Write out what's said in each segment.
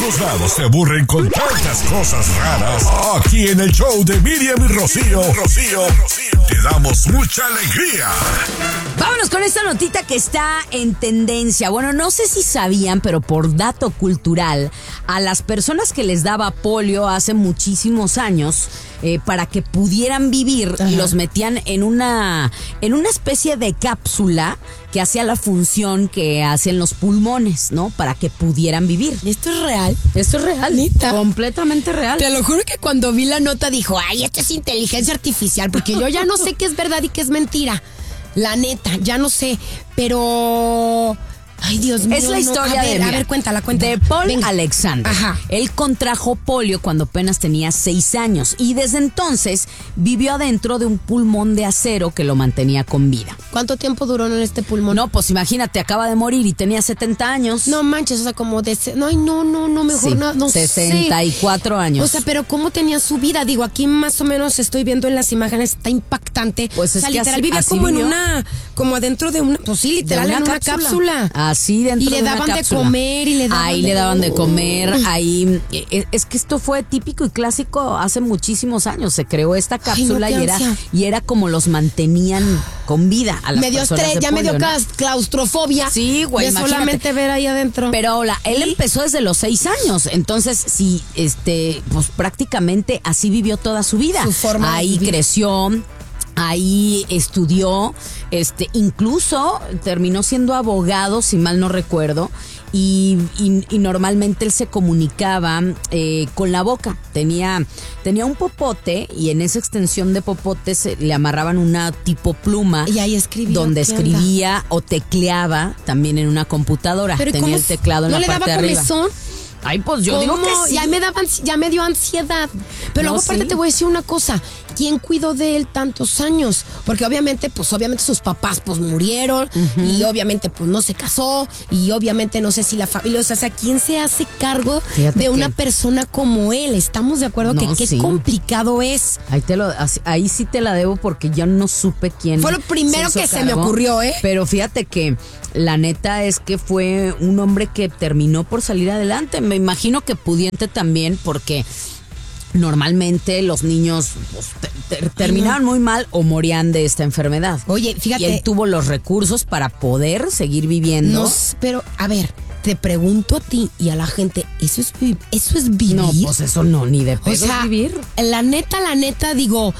todos lados se aburren con tantas cosas raras. Aquí en el show de Miriam y Rocío, te damos mucha alegría. Vámonos con esta notita que está en tendencia. Bueno, no sé si sabían, pero por dato cultural, a las personas que les daba polio hace muchísimos años, para que pudieran vivir, los metían en una especie de cápsula que hacía la función que hacen los pulmones, ¿no? Para que pudieran vivir. ¿Esto es real? Esto es real. ¿Neta? Completamente real. Te lo juro que cuando vi la nota dijo, ay, esto es inteligencia artificial, porque yo ya no sé qué es verdad y qué es mentira. La neta, ya no sé, pero... Ay, Dios mío. Es la historia a ver, cuéntala. De Paul Alexander. Ajá. Él contrajo polio cuando apenas tenía 6 años y desde entonces vivió adentro de un pulmón de acero que lo mantenía con vida. ¿Cuánto tiempo duró en este pulmón? No, pues imagínate, acaba de morir y tenía 70 años. No manches, o sea, como de... No, mejor sí, no 64 sé. años. O sea, pero ¿cómo tenía su vida? Digo, aquí más o menos estoy viendo en las imágenes, está impactante. Pues es o sea, que literal así, vivía así como vivió. en una... Como adentro de una... Pues sí, literal, en una cápsula. Así dentro y le de una daban cápsula. de comer y le daban ahí le daban de comer, ahí es que esto fue típico y clásico hace muchísimos años. Se creó esta cápsula. Ay, no, y era como los mantenían con vida a las personas de ya me dio polio, ¿no? claustrofobia. Sí, güey, de imagínate. solamente ver ahí adentro. Pero él empezó desde los 6 años, entonces sí, pues prácticamente así vivió toda su vida. Su forma ahí de vivir. creció. Ahí estudió, incluso terminó siendo abogado, si mal no recuerdo, y normalmente él se comunicaba con la boca. Tenía un popote y en esa extensión de popote le amarraban una tipo pluma. Y ahí escribía. Donde escribía o tecleaba también en una computadora. Pero tenía el teclado en la parte de arriba. ¿No le daba comezón? Ay, pues yo digo que sí. Ya me dio ansiedad. Pero No, luego aparte sí. te voy a decir una cosa. ¿Quién cuidó de él tantos años? Porque obviamente sus papás pues murieron y obviamente pues no se casó y obviamente no sé si la familia, o sea, ¿quién se hace cargo de una persona como él? Estamos de acuerdo No, que sí. qué complicado es. Ahí sí te la debo porque yo no supe quién. Fue lo primero que se me ocurrió, ¿eh? Pero fíjate que la neta es que fue un hombre que terminó por salir adelante. Me imagino que pudiente también porque normalmente los niños pues, terminaban muy mal o morían de esta enfermedad. Oye, fíjate. Y él tuvo los recursos para poder seguir viviendo. No, pero a ver, te pregunto a ti y a la gente, ¿eso es vivir? No, pues eso no, ni de pedo O sea, es vivir. La neta, digo,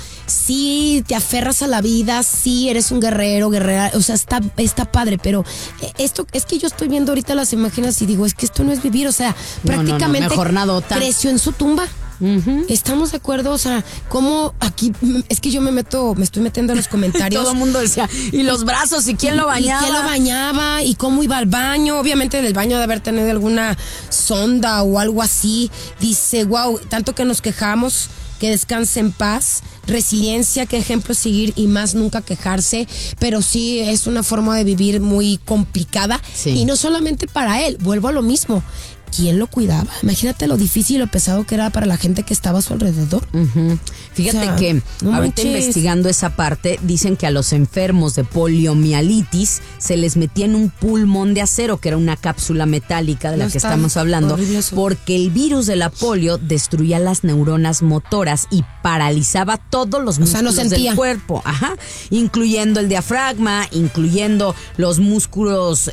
sí te aferras a la vida, sí eres un guerrera, o sea, está padre, pero esto es que yo estoy viendo ahorita las imágenes y digo, es que esto no es vivir, o sea, prácticamente mejor nadota. creció en su tumba. ¿Estamos de acuerdo? O sea, ¿cómo aquí? Es que yo me estoy metiendo en los comentarios. Todo el mundo decía, ¿y los brazos? ¿Y quién lo bañaba? ¿Y quién lo bañaba? ¿Y cómo iba al baño? Obviamente del baño de haber tenido alguna sonda o algo así. Dice, wow, tanto que nos quejamos, que descanse en paz, resiliencia, qué ejemplo seguir y más nunca quejarse, pero sí es una forma de vivir muy complicada. Sí. Y no solamente para él, vuelvo a lo mismo. ¿Quién lo cuidaba? Imagínate lo difícil y lo pesado que era para la gente que estaba a su alrededor. Fíjate O sea, que no ahorita manches. investigando esa parte, dicen que a los enfermos de poliomielitis se les metía en un pulmón de acero, que era una cápsula metálica de la No, que está estamos hablando, horrible eso. porque el virus de la polio destruía las neuronas motoras y paralizaba todos los O sea, no músculos sentía. del cuerpo, incluyendo el diafragma, incluyendo los músculos,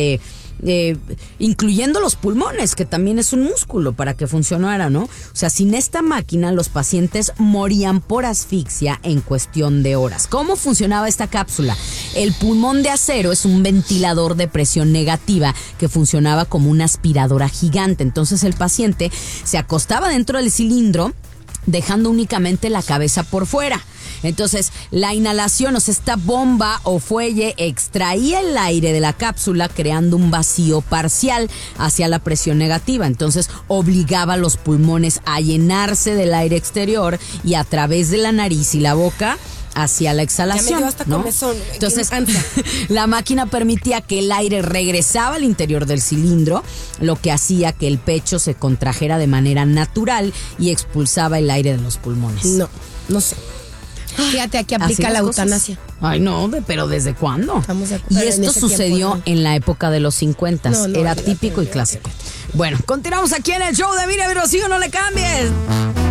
incluyendo los pulmones, que también es un músculo para que funcionara, ¿no? O sea, sin esta máquina los pacientes morían por asfixia en cuestión de horas. ¿Cómo funcionaba esta cápsula? El pulmón de acero es un ventilador de presión negativa que funcionaba como una aspiradora gigante. Entonces el paciente se acostaba dentro del cilindro, dejando únicamente la cabeza por fuera. Entonces, la inhalación, o sea, esta bomba o fuelle extraía el aire de la cápsula creando un vacío parcial hacia la presión negativa. Entonces, obligaba a los pulmones a llenarse del aire exterior y a través de la nariz y la boca hacia la exhalación. Ya me dio hasta ¿no? comezón. Entonces, la máquina permitía que el aire regresaba al interior del cilindro, lo que hacía que el pecho se contrajera de manera natural y expulsaba el aire de los pulmones. No sé. Fíjate, aquí Así aplica las la cosas. eutanasia. Ay, no, pero ¿desde cuándo? Estamos de acuerdo. Y En esto ese sucedió tiempo, ¿no? en la época de los 50. No, Era olvídate, típico y olvídate. clásico. Bueno, continuamos aquí en el show de Miriam y Rocío, no le cambies.